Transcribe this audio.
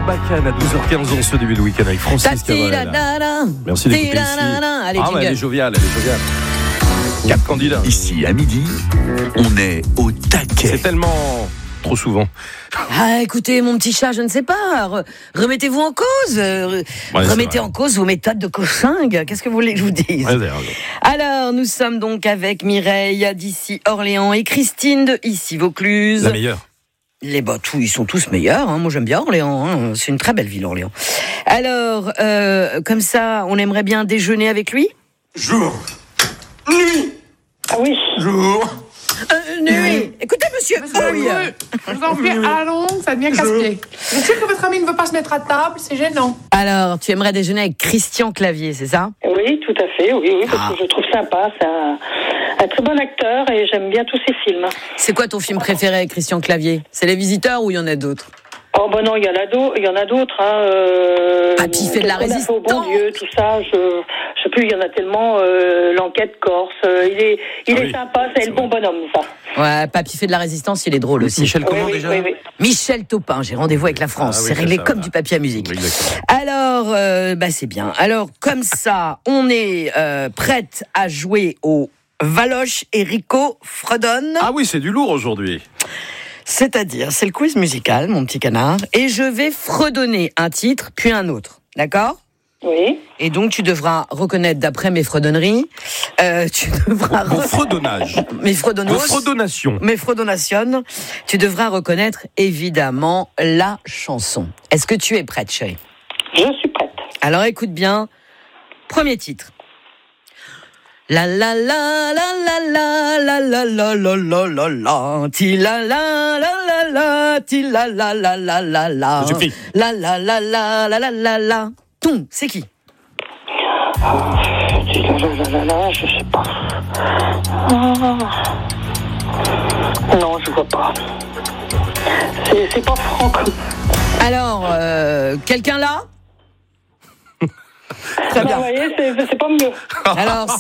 Sarbacane à 12h15 en ce début de week-end avec Francis Cabrel. Merci d'écouter ici. Allez, elle est joviale, elle est joviale. 4 candidats. Ici, à midi, on est au taquet. C'est tellement... trop souvent. Ah, écoutez, mon petit chat, je ne sais pas. Remettez-vous en cause. Remettez en cause vos méthodes de coching. Qu'est-ce que vous voulez que je vous dise ? Ouais, alors, nous sommes donc avec Mireille d'ici Orléans et Christine de ici Vaucluse. La meilleure. Ils sont tous meilleurs. Hein. Moi, j'aime bien Orléans. Hein. C'est une très belle ville, Orléans. Alors, comme ça, on aimerait bien déjeuner avec lui ? Jour. Nuit. Ah oui. Jour. Nuit. Écoutez, monsieur. Je vous en prie, allons, ça devient casse-pied. Je sais que votre ami ne veut pas se mettre à table, c'est gênant. Alors, tu aimerais déjeuner avec Christian Clavier, c'est ça ? Oui, tout à fait, oui, parce que je le trouve sympa, c'est un très bon acteur et j'aime bien tous ses films. C'est quoi ton film préféré avec Christian Clavier ? C'est Les Visiteurs ou il y en a d'autres ? Oh ben non, il y en a d'autres. Hein, Papy fait de la résistance. Au bon Dieu, tout ça, je sais plus, il y en a tellement. L'enquête corse, il est sympa, c'est le bon bonhomme, ça. Ouais, Papy fait de la résistance, il est drôle aussi. Michel comment déjà ? Oui. Michel Taupin, j'ai rendez-vous avec la France. C'est réglé comme du papier à musique. Exactement. Alors, c'est bien. Alors, comme ça, on est prête à jouer au Valoche et Rico fredonne. Ah oui, c'est du lourd aujourd'hui. C'est-à-dire, c'est le quiz musical, mon petit canard, et je vais fredonner un titre, puis un autre. D'accord ? Oui. Et donc, tu devras reconnaître, d'après mes fredonneries, Mon fredonnage. mes fredonnos, Vos fredonnations. mes fredonnations, tu devras reconnaître, évidemment, la chanson. Est-ce que tu es prête, chérie ? Je suis prête. Alors, écoute bien. Premier titre. La la la la la la la la la la la la ti la la la la la ti la la la la la la suffit. La la la la la la la la. Ton, c'est qui ? Je sais pas. Non, je vois pas. C'est pas Franck. Alors, quelqu'un là ? Très Vous bien. voyez, c'est pas mieux. Alors,